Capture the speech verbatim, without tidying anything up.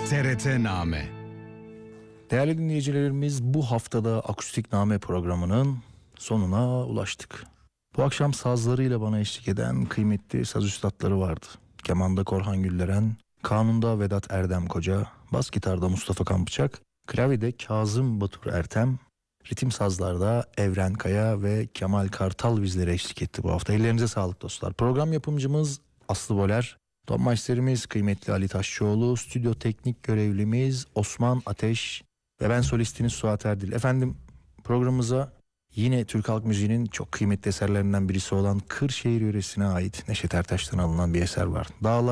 T R T Name. Değerli dinleyicilerimiz, bu haftada Akustik Name programının sonuna ulaştık. Bu akşam sazlarıyla bana eşlik eden kıymetli saz üstadları vardı. Kemanda Korhan Gülleren, kanunda Vedat Erdem Koca, bas gitarda Mustafa Kampçak, klavyede Kazım Batur Ertem, ritim sazlarda Evren Kaya ve Kemal Kartal bizlere eşlik etti bu hafta. Ellerinize sağlık dostlar. Program yapımcımız Aslı Boler, ton maçlarımız kıymetli Ali Taşçıoğlu, stüdyo teknik görevlimiz Osman Ateş ve ben solistiniz Suat Erdil. Efendim, programımıza yine Türk halk müziğinin çok kıymetli eserlerinden birisi olan Kırşehir yöresine ait Neşet Ertaş'tan alınan bir eser var. Dağlar